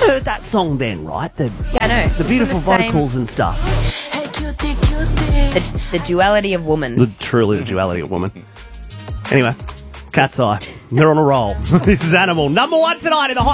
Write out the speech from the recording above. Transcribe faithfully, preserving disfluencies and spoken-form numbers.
heard that song then, right? The, Yeah, I know. the beautiful From the same- vocals and stuff. The, the duality of woman. The, truly the duality of woman. Anyway, Cat's Eye. They're on a roll. This is Animal. Number one tonight in the Hot